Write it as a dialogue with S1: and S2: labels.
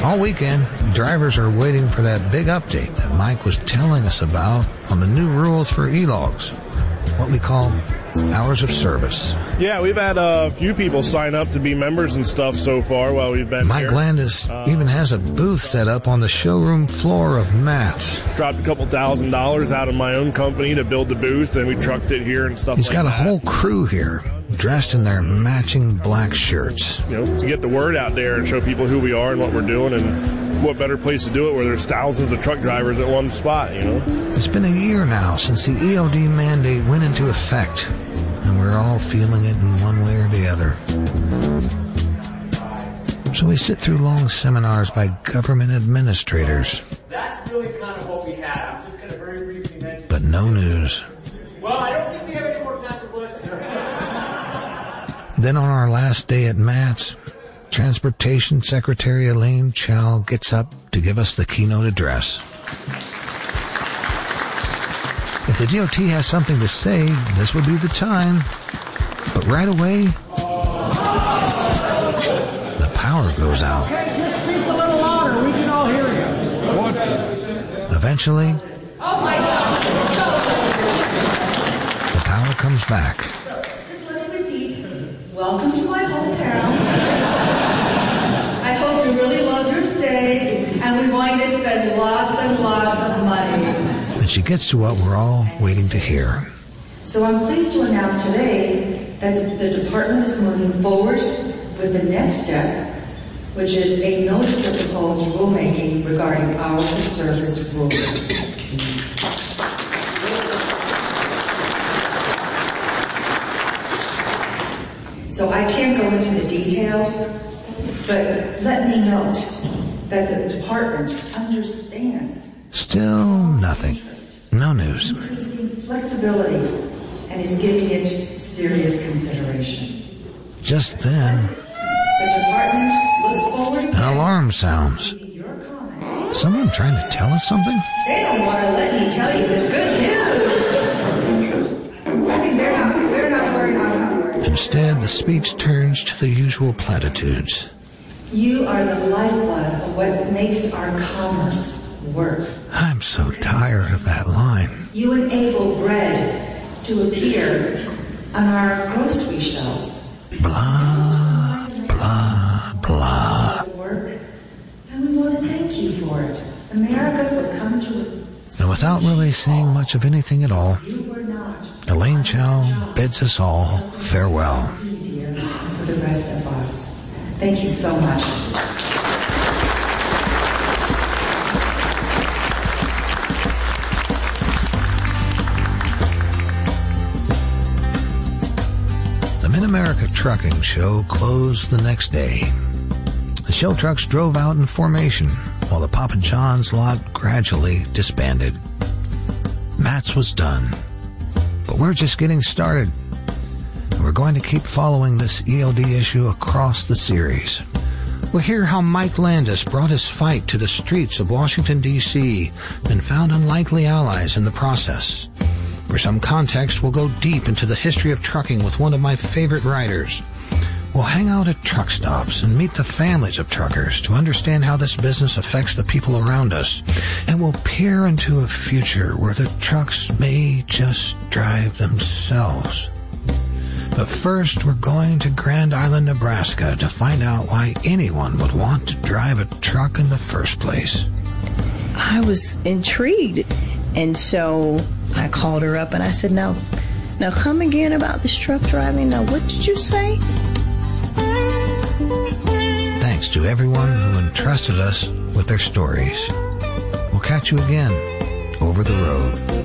S1: All weekend, drivers are waiting for that big update that Mike was telling us about on the new rules for e-logs, what we call hours of service.
S2: Yeah, we've had a few people sign up to be members and stuff so far while we've been
S1: Mike
S2: here.
S1: Landis even has a booth set up on the showroom floor of Matt's.
S2: Dropped a couple $1,000s out of my own company to build the booth, and we trucked it here and stuff
S1: He's
S2: like
S1: got
S2: that.
S1: a whole crew here, dressed in their matching black shirts.
S2: You know, to get the word out there and show people who we are and what we're doing, and what better place to do it where there's thousands of truck drivers at one spot, you know?
S1: It's been a year now since the ELD mandate went into effect, and we're all feeling it in one way or the other. So we sit through long seminars by government administrators.
S3: That's really kind of what we had. I'm just going to very briefly mention.
S1: But no news.
S3: Well, I don't think we have any more time for questions.
S1: Then on our last day at Matt's, Transportation Secretary Elaine Chao gets up to give us the keynote address. If the DOT has something to say, this would be the time. But right away, the power goes out.
S4: Okay, just speak a little louder. We can all hear you.
S1: Eventually,
S5: Oh my gosh.
S1: the power comes back.
S5: Just let me repeat. Welcome to my hometown. I hope you really love your stay, and we want you to spend lots and lots of money.
S1: And she gets to what we're all waiting to hear.
S5: So I'm pleased to announce today that the department is moving forward with the next step, which is a notice of proposed rulemaking regarding hours of service rules. So I can't go into the details, but let me note that the department understands
S1: Still nothing. No news.
S5: increasing flexibility and is giving it serious consideration.
S1: Just then,
S5: The department looks forward
S1: an alarm sounds.
S5: to your comments.
S1: Someone trying to tell us something?
S5: They don't want to let me tell you this good news. I think they're not worried. I'm not worried.
S1: Instead, the speech turns to the usual platitudes.
S5: You are the lifeblood of what makes our commerce work.
S1: I'm so tired of that line.
S5: You enable bread to appear on our grocery shelves.
S1: Blah, blah, blah.
S5: Work, and we want to thank you for it. America will come to
S1: And without really saying much of anything at all,
S5: you were not
S1: Elaine Chao bids us all farewell.
S5: easier for the rest of us. Thank you so much.
S1: The Mid-America Trucking Show closed the next day. The show trucks drove out in formation while the Papa John's lot gradually disbanded. Matt's was done. But we're just getting started. We're going to keep following this ELD issue across the series. We'll hear how Mike Landis brought his fight to the streets of Washington, D.C. and found unlikely allies in the process. For some context, we'll go deep into the history of trucking with one of my favorite writers. We'll hang out at truck stops and meet the families of truckers to understand how this business affects the people around us. And we'll peer into a future where the trucks may just drive themselves. But first, we're going to Grand Island, Nebraska to find out why anyone would want to drive a truck in the first place.
S6: I was intrigued, and so I called her up and I said, now come again about this truck driving. Now, what did you say?
S1: Thanks to everyone who entrusted us with their stories. We'll catch you again over the road.